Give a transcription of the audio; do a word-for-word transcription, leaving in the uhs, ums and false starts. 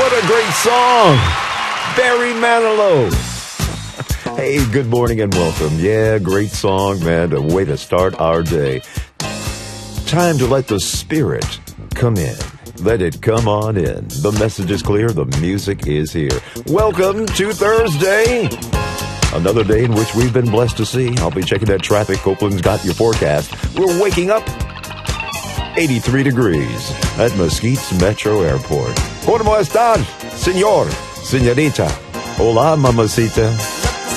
What a great song. Barry Manilow. Hey, good morning and welcome. Yeah, great song, man. A way to start our day. Time to let the Spirit come in. Let it come on in. The message is clear. The music is here. Welcome to Thursday. Another day in which we've been blessed to see. I'll be checking that traffic. Copeland's got your forecast. We're waking up eighty-three degrees at Mesquite Metro Airport. ¿Cómo estás, señor, señorita? Hola, mamacita.